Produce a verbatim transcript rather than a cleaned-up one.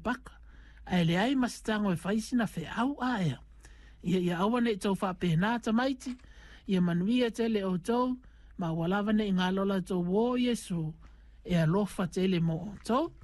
paka. Ai le ai mastango e faisi na fe au aia. Ia ia awa ne tau wha pēnā tamaiti. Ia manuia te le o tau. Ma walawa ne ngā lola tau wō Yesu. E alofa te le mo o tau.